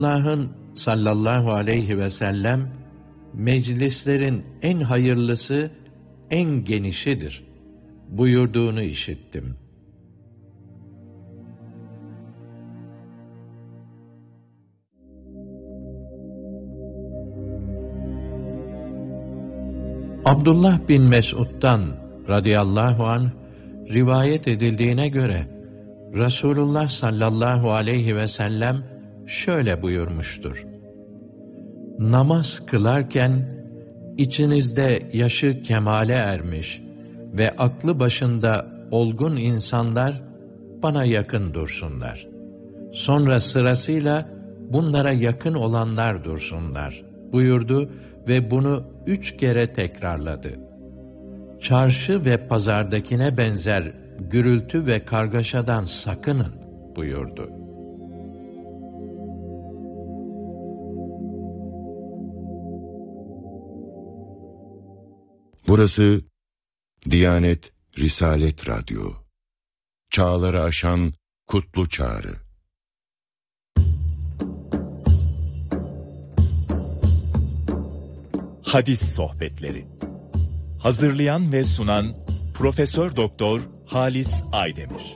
Allah'ın sallallahu aleyhi ve sellem, meclislerin en hayırlısı, en genişidir buyurduğunu işittim. Abdullah bin Mes'ud'dan radıyallahu anh rivayet edildiğine göre Resulullah sallallahu aleyhi ve sellem şöyle buyurmuştur: Namaz kılarken içinizde yaşı kemale ermiş ve aklı başında olgun insanlar bana yakın dursunlar. Sonra sırasıyla bunlara yakın olanlar dursunlar buyurdu ve bunu 3 kere tekrarladı. Çarşı ve pazardakine benzer gürültü ve kargaşadan sakının buyurdu. Burası Diyanet Risalet Radyo. Çağları aşan kutlu çağrı. Hadis sohbetleri. Hazırlayan ve sunan Profesör Doktor Halis Aydemir.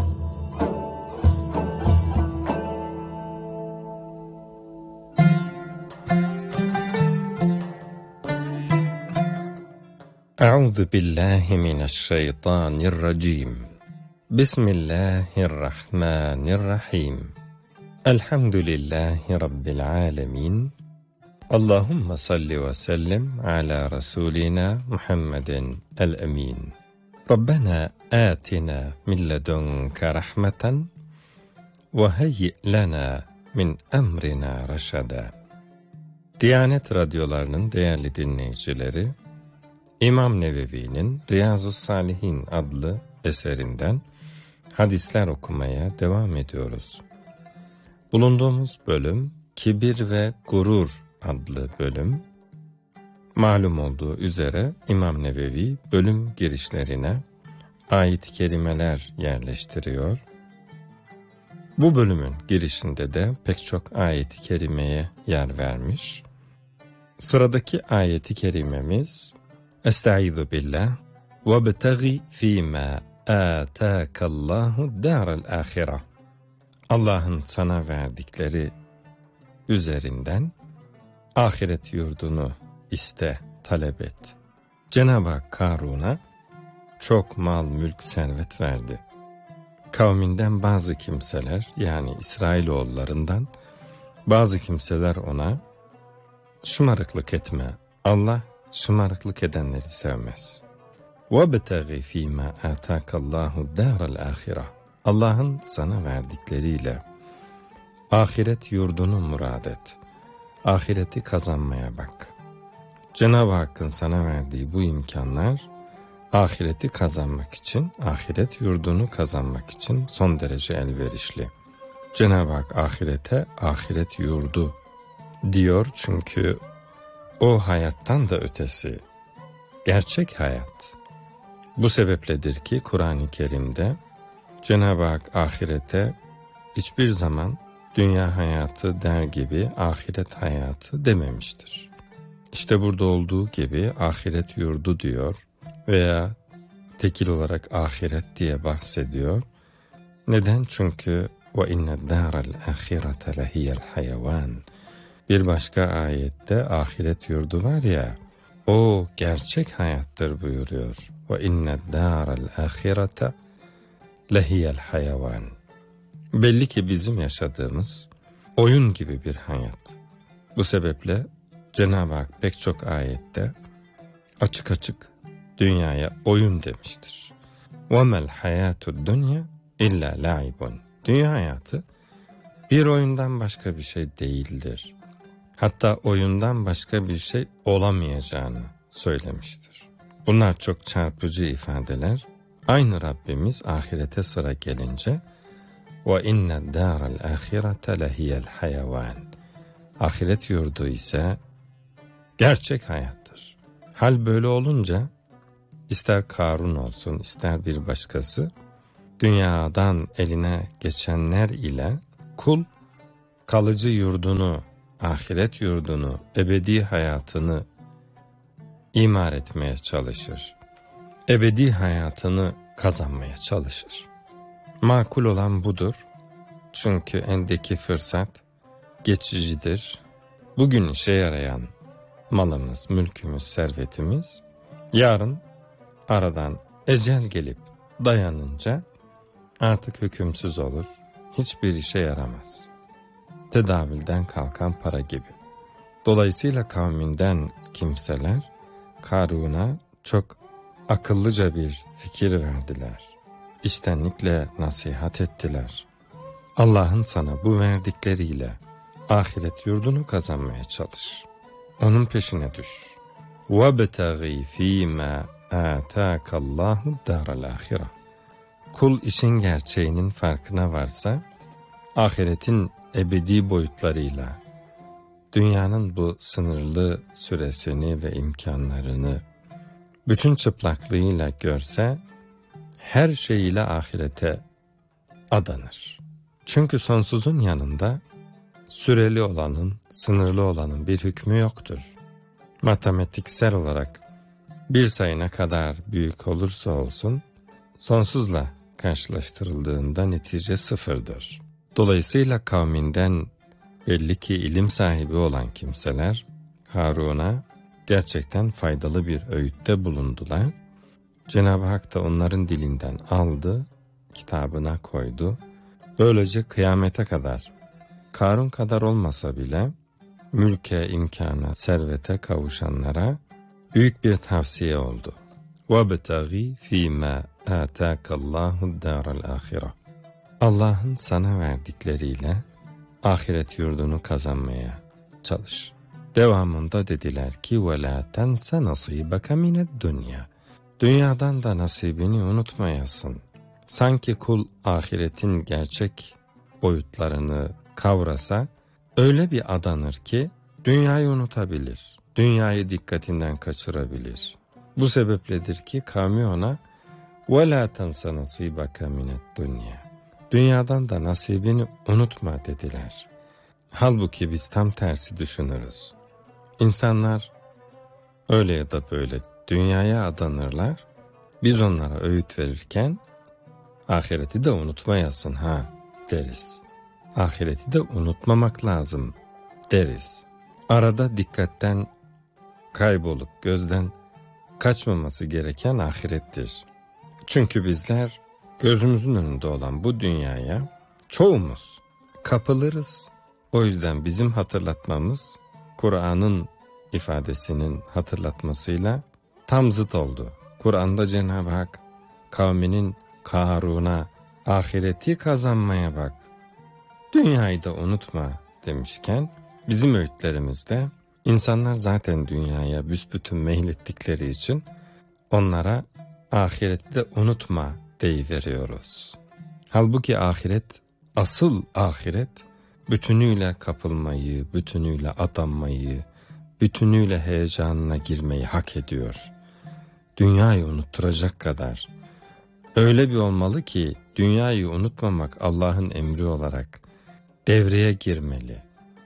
Euzu billahi mineşşeytanirracim. Bismillahirrahmanirrahim. Elhamdülillahi rabbil alamin. Allahumme salli ve sellem ala Resulina Muhammedin el-emin. Rabbena atina min ledunke rahmeten ve heyyi lana min emrina reşada. Diyanet radyolarının değerli dinleyicileri, İmam Nevevi'nin Riyazu's-Salihin adlı eserinden hadisler okumaya devam ediyoruz. Bulunduğumuz bölüm Kibir ve Gurur adlı bölüm. Malum olduğu üzere İmam Nevevi bölüm girişlerine ayet-i kerimeler yerleştiriyor. Bu bölümün girişinde de pek çok ayet-i kerimeye yer vermiş. Sıradaki ayet-i kerimemiz Estaizu billah ve betagi fîmâ âtâkallâhu dâral âhireh. Allah'ın sana verdikleri üzerinden ahiret yurdunu iste, talep et. Cenab-ı Hak Karun'a çok mal, mülk, servet verdi. Kavminden bazı kimseler, yani İsrailoğullarından bazı kimseler ona şımarıklık etme, Allah şımarıklık edenleri sevmez. وَبْتَغِ ف۪ي مَا آتَاكَ اللّٰهُ دَارَ الْآخِرَةِ. Allah'ın sana verdikleriyle ahiret yurdunu murad et. Ahireti kazanmaya bak. Cenab-ı Hakk'ın sana verdiği bu imkanlar, ahireti kazanmak için, ahiret yurdunu kazanmak için son derece elverişli. Cenab-ı Hak ahirete, ahiret yurdu diyor çünkü o hayattan da ötesi, gerçek hayat. Bu sebepledir ki Kur'an-ı Kerim'de Cenab-ı Hak ahirete hiçbir zaman dünya hayatı der gibi ahiret hayatı dememiştir. İşte burada olduğu gibi ahiret yurdu diyor veya tekil olarak ahiret diye bahsediyor. Neden? Çünkü وَاِنَّ الدَّارَ الْآخِرَةَ لَهِيَ الْحَيَوَانِ. Bir başka ayette ahiret yurdu var ya, o gerçek hayattır buyuruyor. وَاِنَّ الدَّارَ الْآخِرَةَ لَهِيَ الْحَيَوَانِ. Belli ki bizim yaşadığımız oyun gibi bir hayat. Bu sebeple Cenab-ı Hak pek çok ayette açık açık dünyaya oyun demiştir. وَمَا الْحَيَاتُ الدُّنْيَا اِلَّا لَعِبٌ. Dünya hayatı bir oyundan başka bir şey değildir. Hatta oyundan başka bir şey olamayacağını söylemiştir. Bunlar çok çarpıcı ifadeler. Aynı Rabbimiz ahirete sıra gelince وَاِنَّ الدَّارَ الْآخِرَةَ لَهِيَ الْحَيَوَانِ. Ahiret yurdu ise gerçek hayattır. Hal böyle olunca ister Karun olsun ister bir başkası dünyadan eline geçenler ile kul kalıcı yurdunu, ahiret yurdunu, ebedi hayatını imar etmeye çalışır. Ebedi hayatını kazanmaya çalışır. Makul olan budur. Çünkü endeki fırsat geçicidir. Bugün işe yarayan malımız, mülkümüz, servetimiz, yarın aradan ecel gelip dayanınca artık hükümsüz olur, hiçbir işe yaramaz. Tedavülden kalkan para gibi. Dolayısıyla kavminden kimseler Karun'a çok akıllıca bir fikir verdiler. İçtenlikle nasihat ettiler. Allah'ın sana bu verdikleriyle ahiret yurdunu kazanmaya çalış. Onun peşine düş. وَبْتَغِي ف۪ي مَا آتَاكَ اللّٰهُ دَارَ الْآخِرَةِ. Kul işin gerçeğinin farkına varsa, ahiretin ebedi boyutlarıyla, dünyanın bu sınırlı süresini ve imkanlarını bütün çıplaklığıyla görse, her şeyiyle ahirete adanır. Çünkü sonsuzun yanında süreli olanın, sınırlı olanın bir hükmü yoktur. Matematiksel olarak bir sayı ne kadar büyük olursa olsun, sonsuzla karşılaştırıldığında netice sıfırdır. Dolayısıyla kavminden belli ki ilim sahibi olan kimseler Harun'a gerçekten faydalı bir öğütte bulundular. Cenab-ı Hak da onların dilinden aldı, kitabına koydu. Böylece kıyamete kadar, Karun kadar olmasa bile mülke, imkana, servete kavuşanlara büyük bir tavsiye oldu. وَبْتَغِي ف۪ي مَا آتَاكَ اللّٰهُ الدَّارَ الْآخِرَةِ. Allah'ın sana verdikleriyle ahiret yurdunu kazanmaya çalış. Devamında dediler ki وَلَا تَنْسَ نَصِيبَكَ مِنَ الدُّنْيَا. Dünyadan da nasibini unutmayasın. Sanki kul ahiretin gerçek boyutlarını kavrasa, öyle bir adanır ki dünyayı unutabilir, dünyayı dikkatinden kaçırabilir. Bu sebepledir ki kavmi ona وَلَا تَنْسَ نَصِيبَكَ مِنَ الدُّنْيَا. Dünyadan da nasibini unutma dediler. Halbuki biz tam tersi düşünürüz. İnsanlar öyle ya da böyle dünyaya adanırlar. Biz onlara öğüt verirken ahireti de unutmayasın ha deriz. Ahireti de unutmamak lazım deriz. Arada dikkatten kaybolup gözden kaçmaması gereken ahirettir. Çünkü bizler gözümüzün önünde olan bu dünyaya çoğumuz kapılırız. O yüzden bizim hatırlatmamız Kur'an'ın ifadesinin hatırlatmasıyla tam zıt oldu. Kur'an'da Cenab-ı Hak kavminin Karun'a ahireti kazanmaya bak, dünyayı da unutma demişken bizim öğütlerimizde insanlar zaten dünyaya büsbütün meylettikleri için onlara ahireti de unutma deyiveriyoruz. Halbuki ahiret, asıl ahiret bütünüyle kapılmayı, bütünüyle adanmayı, bütünüyle heyecanına girmeyi hak ediyor. Dünyayı unutturacak kadar. Öyle bir olmalı ki dünyayı unutmamak Allah'ın emri olarak devreye girmeli.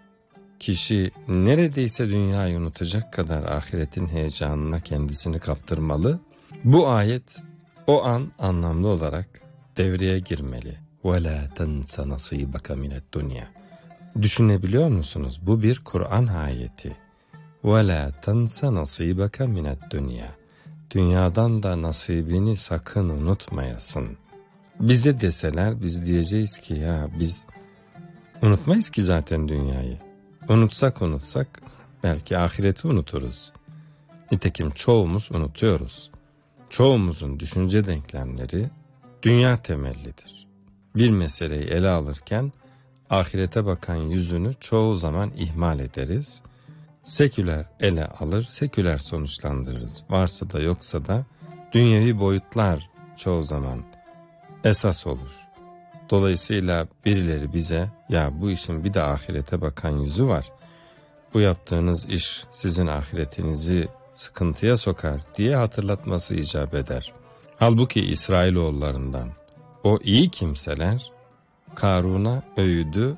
Kişi neredeyse dünyayı unutacak kadar ahiretin heyecanına kendisini kaptırmalı. Bu ayet o an anlamlı olarak devreye girmeli. وَلَا تَنْسَ نَصِيبَكَ مِنَ الدُّنْيَا. Düşünebiliyor musunuz? Bu bir Kur'an ayeti. وَلَا تَنْسَ نَصِيبَكَ مِنَ الدُّنْيَا. Dünyadan da nasibini sakın unutmayasın. Bize deseler biz diyeceğiz ki ya biz unutmayız ki zaten dünyayı. Unutsak belki ahireti unuturuz. Nitekim çoğumuz unutuyoruz. Çoğumuzun düşünce denklemleri dünya temellidir. Bir meseleyi ele alırken ahirete bakan yüzünü çoğu zaman ihmal ederiz. Seküler ele alır, seküler sonuçlandırırız. Varsa da yoksa da dünyevi boyutlar çoğu zaman esas olur. Dolayısıyla birileri bize ya bu işin bir de ahirete bakan yüzü var. Bu yaptığınız iş sizin ahiretinizi sıkıntıya sokar diye hatırlatması icap eder. Halbuki İsrailoğullarından o iyi kimseler Karun'a öğüdü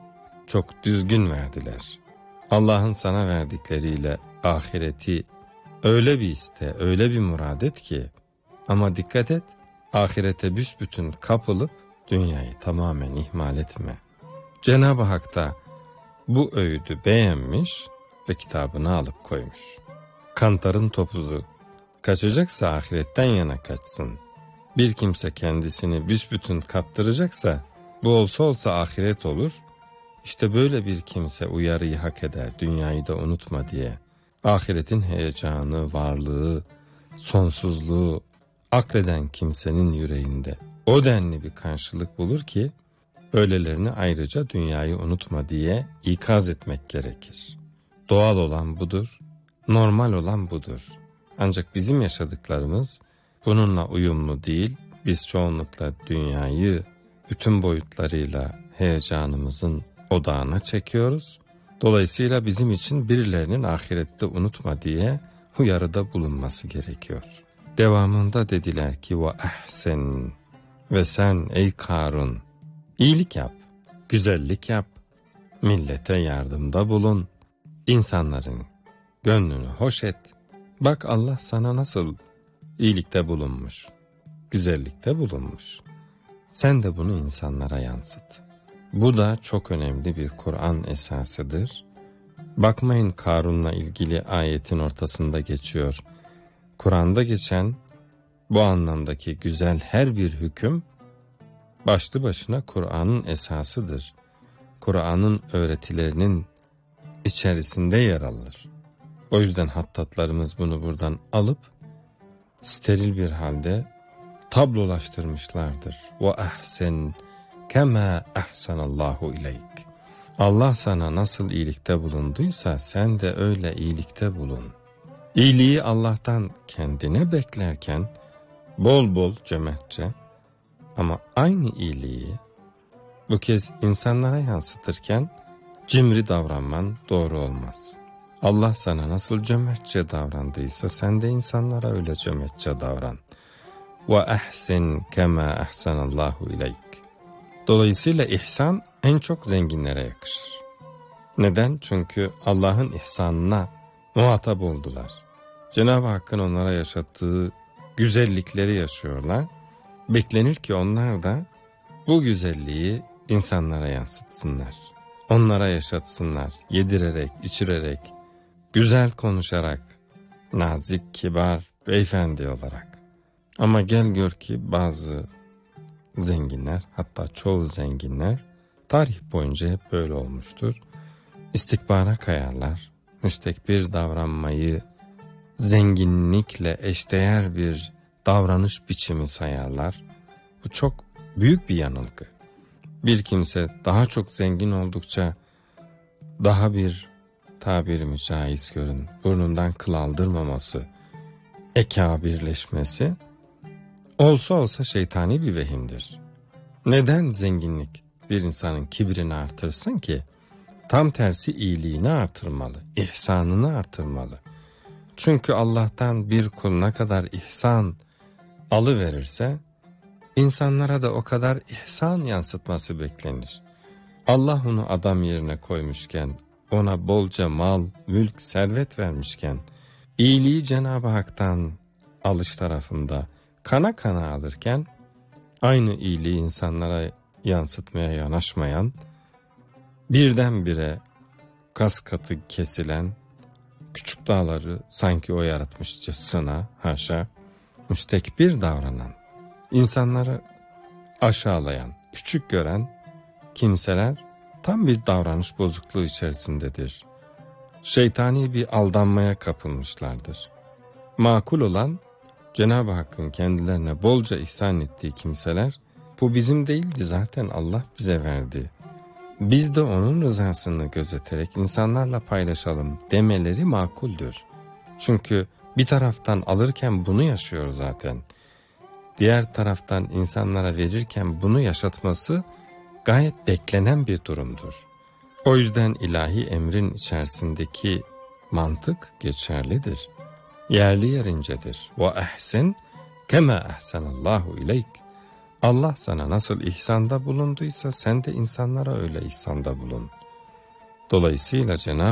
çok düzgün verdiler. Allah'ın sana verdikleriyle ahireti öyle bir iste, öyle bir murad et ki, ama dikkat et, ahirete büsbütün kapılıp dünyayı tamamen ihmal etme. Cenab-ı Hak da bu öğüdü beğenmiş ve kitabını alıp koymuş. Kantarın topuzu kaçacaksa ahiretten yana kaçsın. Bir kimse kendisini büsbütün kaptıracaksa bu olsa olsa ahiret olur. İşte böyle bir kimse uyarıyı hak eder, dünyayı da unutma diye. Ahiretin heyecanı, varlığı, sonsuzluğu akleden kimsenin yüreğinde o denli bir karşılık bulur ki, öylelerini ayrıca dünyayı unutma diye ikaz etmek gerekir. Doğal olan budur, normal olan budur. Ancak bizim yaşadıklarımız bununla uyumlu değil. Biz çoğunlukla dünyayı bütün boyutlarıyla heyecanımızın odağına çekiyoruz. Dolayısıyla bizim için birilerinin ahireti de unutma diye uyarıda bulunması gerekiyor. Devamında dediler ki ve ahsen, ve sen ey Karun iyilik yap, güzellik yap, millete yardımda bulun, insanların gönlünü hoş et. Bak Allah sana nasıl iyilikte bulunmuş, güzellikte bulunmuş. Sen de bunu insanlara yansıt. Bu da çok önemli bir Kur'an esasıdır. Bakmayın, Karun'la ilgili ayetin ortasında geçiyor. Kur'an'da geçen bu anlamdaki güzel her bir hüküm başlı başına Kur'an'ın esasıdır. Kur'an'ın öğretilerinin içerisinde yer alır. O yüzden hattatlarımız bunu buradan alıp steril bir halde tablolaştırmışlardır. Ve ahsen kema ahsanallahu ileyk. Allah sana nasıl iyilikte bulunduysa sen de öyle iyilikte bulun. İyiliği Allah'tan kendine beklerken bol bol cömertçe, ama aynı iyiliği bu kez insanlara yansıtırken cimri davranman doğru olmaz. Allah sana nasıl cömertçe davrandıysa sen de insanlara öyle cömertçe davran. Ve ahsen kema ahsanallahu ileyk. Dolayısıyla ihsan en çok zenginlere yakışır. Neden? Çünkü Allah'ın ihsanına muhatap oldular. Cenab-ı Hakk'ın onlara yaşattığı güzellikleri yaşıyorlar. Beklenir ki onlar da bu güzelliği insanlara yansıtsınlar. Onlara yaşatsınlar, yedirerek, içirerek, güzel konuşarak, nazik, kibar, beyefendi olarak. Ama gel gör ki bazı zenginler, hatta çoğu zenginler tarih boyunca hep böyle olmuştur. İstikbara kayarlar, müstekbir davranmayı zenginlikle eşdeğer bir davranış biçimi sayarlar. Bu çok büyük bir yanılgı. Bir kimse daha çok zengin oldukça daha bir, tabirimi caiz görün, burnundan kıl aldırmaması, ekabirleşmesi olsa olsa şeytani bir vehimdir. Neden zenginlik bir insanın kibrini artırsın ki? Tam tersi iyiliğini artırmalı, ihsanını artırmalı. Çünkü Allah'tan bir kul ne kadar ihsan alıverirse, insanlara da o kadar ihsan yansıtması beklenir. Allah onu adam yerine koymuşken, ona bolca mal, mülk, servet vermişken, iyiliği Cenab-ı Hak'tan alış tarafında kana kana alırken, aynı iyiliği insanlara yansıtmaya yanaşmayan, birdenbire kas katı kesilen, küçük dağları sanki o yaratmışçasına, haşa, müstekbir davranan, insanları aşağılayan, küçük gören kimseler tam bir davranış bozukluğu içerisindedir. Şeytani bir aldanmaya kapılmışlardır. Makul olan, Cenab-ı Hakk'ın kendilerine bolca ihsan ettiği kimseler, bu bizim değildi, zaten Allah bize verdi, biz de onun rızasını gözeterek insanlarla paylaşalım demeleri makuldür. Çünkü bir taraftan alırken bunu yaşıyor zaten. Diğer taraftan insanlara verirken bunu yaşatması gayet beklenen bir durumdur. O yüzden ilahi emrin içerisindeki mantık geçerlidir. Yerli yerincedir. Ve ahsen kema ahsanallahu ileyk. Allah sana nasıl ihsanda bulunduysa sen de insanlara öyle ihsanda bulun. Dolayısıyla Cenab-ı